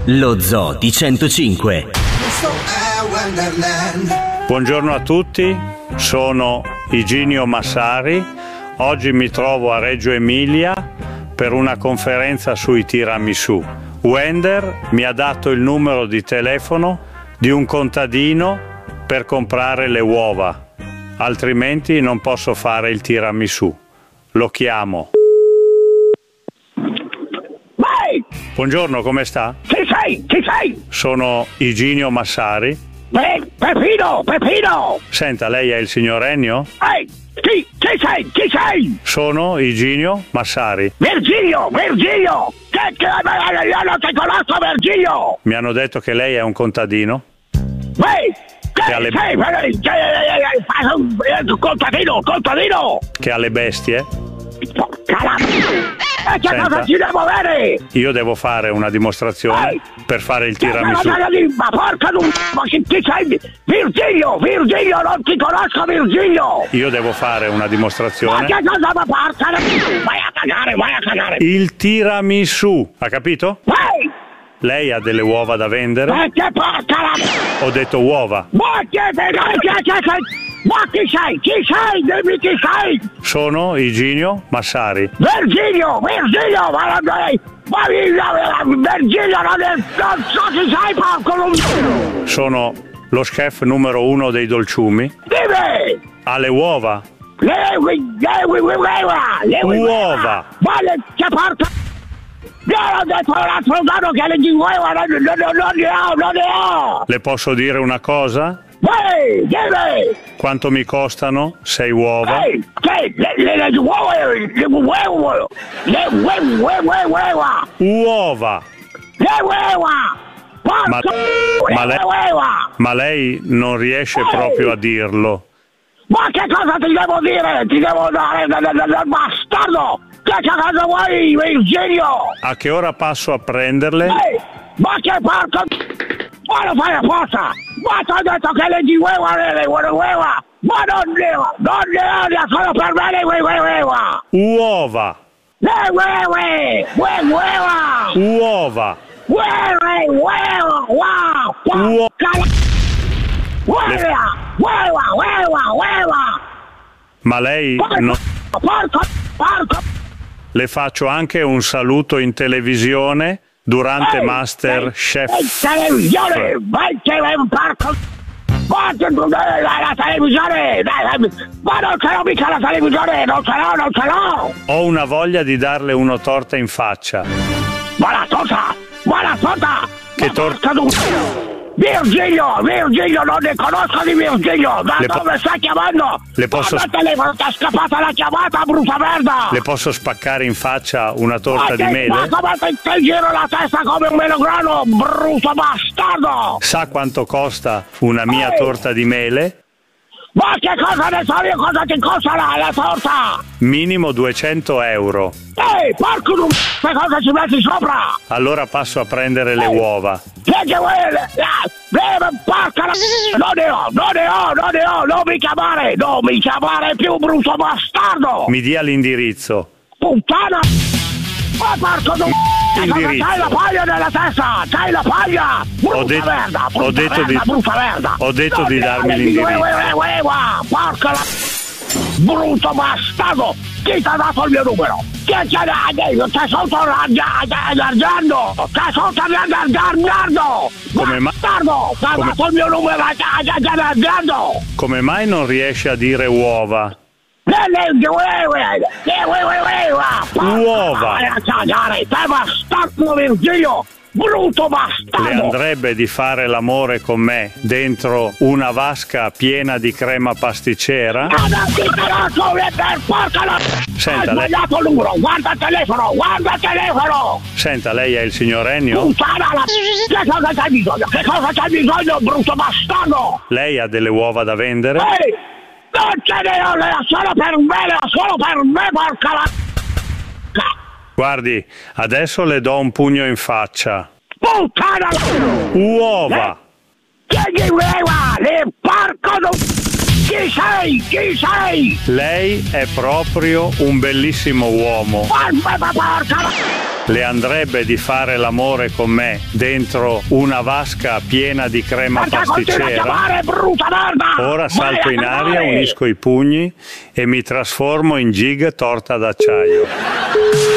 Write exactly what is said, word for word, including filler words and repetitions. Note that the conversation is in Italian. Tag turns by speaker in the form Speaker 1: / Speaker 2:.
Speaker 1: Lo Zoo di centocinque.
Speaker 2: Buongiorno a tutti, sono Iginio Massari. Oggi mi trovo a Reggio Emilia per una conferenza sui tiramisù. Wender mi ha dato il numero di telefono di un contadino per comprare le uova, altrimenti non posso fare il tiramisù. Lo chiamo. Buongiorno, come sta?
Speaker 3: Chi sei? Chi sei?
Speaker 2: Sono Iginio Massari.
Speaker 3: Pe- Peppino, Peppino!
Speaker 2: Senta, lei è il signor Ennio?
Speaker 3: Ehi, chi, chi sei? Chi sei?
Speaker 2: Sono Iginio Massari.
Speaker 3: Virgilio, Virgilio! Che, che, io non ti conosco, Virgilio!
Speaker 2: Mi hanno detto che lei è un contadino?
Speaker 3: Ehi, che,
Speaker 2: alle...
Speaker 3: che, che, che, fai un contadino, contadino!
Speaker 2: Che ha le bestie?
Speaker 3: Cala... E che
Speaker 2: Senta,
Speaker 3: cosa ci devo avere?
Speaker 2: Io devo fare una dimostrazione
Speaker 3: Ehi,
Speaker 2: per fare il
Speaker 3: che
Speaker 2: tiramisù.
Speaker 3: Ma porca d'un... Ma chi, chi sei? Virgilio, Virgilio, non ti conosco, Virgilio!
Speaker 2: Io devo fare una
Speaker 3: Ma
Speaker 2: dimostrazione.
Speaker 3: che cosa ma porca? Vai a cagare, vai a cagare!
Speaker 2: Il tiramisù, ha capito?
Speaker 3: Ehi!
Speaker 2: Lei ha delle uova da vendere?
Speaker 3: Ma che porca la...
Speaker 2: Ho detto uova.
Speaker 3: Ma che... Ma chi sei? Chi sei? Dimmi chi sei!
Speaker 2: Sono Iginio Massari.
Speaker 3: Virgilio! Virgilio! Ma non... Ma Virgilio non è... Non so chi sei, porco non...
Speaker 2: Sono lo chef numero uno dei dolciumi.
Speaker 3: Dimmi!
Speaker 2: Ha le uova.
Speaker 3: Le... Le... Le...
Speaker 2: Uova!
Speaker 3: Ma le... Che porca... Io ho detto l'altro giorno che le di uova non, non, non, non ne ho, non ne ho!
Speaker 2: Le posso dire una cosa?
Speaker 3: Ehi, dimmi!
Speaker 2: Quanto mi costano sei uova?
Speaker 3: Ehi, che le, le, le uova, le uova, le uova, uova,
Speaker 2: Uova!
Speaker 3: le uova!
Speaker 2: Ma,
Speaker 3: Porca,
Speaker 2: ma,
Speaker 3: le
Speaker 2: lei,
Speaker 3: uova!
Speaker 2: ma lei non riesce
Speaker 3: Ehi!
Speaker 2: proprio a dirlo.
Speaker 3: Ma che cosa ti devo dire? Ti devo dare del, del, del bastardo! Che cosa vuoi, Virgilio?
Speaker 2: A che ora passo a prenderle?
Speaker 3: Ehi, ma che porca... Ma lo fai apposta! Ma ti ho detto che le di uova, le le uova! Ma non ne ho, non ne ho, ne ho solo per me le uova!
Speaker 2: Uova!
Speaker 3: Le uove! Uova!
Speaker 2: Uova!
Speaker 3: Uova! Uova! Wow! Porca la... Uova! Uova! Uova! Uova!
Speaker 2: Ma lei
Speaker 3: Porca...
Speaker 2: no...
Speaker 3: Porca... Porca...
Speaker 2: Le faccio anche un saluto in televisione durante
Speaker 3: Ehi,
Speaker 2: Masterchef.
Speaker 3: ehi, televisione! Vai che è un parco! Guarda la televisione! Ma non ce l'ho mica la televisione! Non ce l'ho, non ce l'ho!
Speaker 2: Ho una voglia di darle una torta in faccia.
Speaker 3: Ma la torta! Ma la torta!
Speaker 2: Che
Speaker 3: Ma
Speaker 2: torta?
Speaker 3: porca... Virgilio! Virgilio! Non ne conosco di Virgilio! Da
Speaker 2: Le po-
Speaker 3: dove stai chiamando?
Speaker 2: Le posso...
Speaker 3: Guarda il telefono, ti è scappata la chiamata, brutta merda!
Speaker 2: Le posso spaccare in faccia una torta
Speaker 3: Ma
Speaker 2: di
Speaker 3: che-
Speaker 2: mele?
Speaker 3: Ma come ti, ti giro la testa come un melograno, brutto bastardo!
Speaker 2: Sa quanto costa una mia
Speaker 3: Ehi!
Speaker 2: torta di mele?
Speaker 3: Ma che cosa ne so io cosa ti costa la, la torta?
Speaker 2: Minimo duecento euro.
Speaker 3: Ehi, porco du... che cosa ci metti sopra?
Speaker 2: Allora passo a prendere le
Speaker 3: Ehi!
Speaker 2: uova.
Speaker 3: Che che vuoi? La... Porca la... Non ne ho, non ne ho, non ne ho, non mi chiamare, non mi chiamare più, brutto bastardo!
Speaker 2: Mi dia l'indirizzo.
Speaker 3: Puttana! Oh, porco du... Che cosa
Speaker 2: Indirizzo.
Speaker 3: c'hai la paglia nella testa? C'hai la paglia! Brutta
Speaker 2: Ho detto-
Speaker 3: merda, brutta
Speaker 2: ho detto
Speaker 3: merda,
Speaker 2: di-
Speaker 3: brutta merda!
Speaker 2: ho detto
Speaker 3: Non
Speaker 2: di
Speaker 3: ne
Speaker 2: darmi
Speaker 3: ho,
Speaker 2: l'indirizzo.
Speaker 3: ue, ue, ue, porca la... Brutto bastardo! Chi ti ha dato il mio numero? Chi ti ha dato? C'è sotto l'argando! C'è sotto l'argando!
Speaker 2: Come ma-
Speaker 3: Bastardo! Ti ha
Speaker 2: come-
Speaker 3: dato il mio numero l'argando!
Speaker 2: Come mai non riesce a dire uova?
Speaker 3: Uova! Vai a cagare! Te bastardo, Virgilio! Brutto bastardo!
Speaker 2: Le andrebbe di fare l'amore con me dentro una vasca piena di crema pasticcera?
Speaker 3: Ma non ti conosco, per porca la...
Speaker 2: Senta,
Speaker 3: Hai
Speaker 2: lei-
Speaker 3: sbagliato il numero! Guarda il telefono! Guarda il telefono!
Speaker 2: Senta, lei è il signor Ennio?
Speaker 3: Puttana la... Che cosa c'hai bisogno? Che cosa c'hai bisogno, brutto bastardo?
Speaker 2: Lei ha delle uova da vendere?
Speaker 3: Ehi! Non ce ne ho, le ho solo per me, le ho solo per me, porca la...
Speaker 2: Guardi, adesso le do un pugno in faccia.
Speaker 3: Puttana la...
Speaker 2: Uova!
Speaker 3: Che gli uova? Le porco du... Chi Chi sei? Chi sei?
Speaker 2: Lei è proprio un bellissimo uomo.
Speaker 3: Ma, ma, porca...
Speaker 2: Le andrebbe di fare l'amore con me dentro una vasca piena di crema
Speaker 3: Guarda, continua a
Speaker 2: pasticcera?
Speaker 3: chiamare, brutta merda!
Speaker 2: Ora salto
Speaker 3: Vai
Speaker 2: in
Speaker 3: a
Speaker 2: aria,
Speaker 3: cagare!
Speaker 2: unisco i pugni e mi trasformo in gig torta d'acciaio.